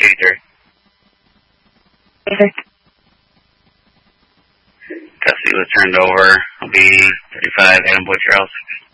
2-3. Okay. Custody was turned over. I'll be 35 Adam Butcher House.